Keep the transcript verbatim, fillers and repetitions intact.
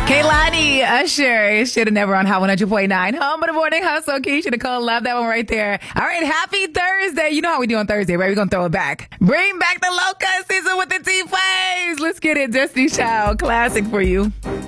Kaylani, Usher, should have never on Hot one hundred point nine. Home of the morning hustle. Keisha Nicole, love that one right there. All right, happy Thursday. You know how we do on Thursday, right? We're going to throw it back. Bring back the Loca season with the T-Flames. Let's get it. Destiny Child, classic for you.